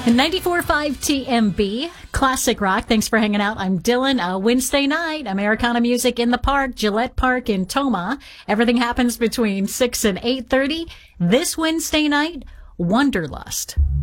And 94.5 TMB, Classic Rock. Thanks for hanging out. I'm Dylan. Wednesday night, Americana music in the park, Gillette Park in Toma. Everything happens between 6 and 8:30. This Wednesday night, Wanderlust.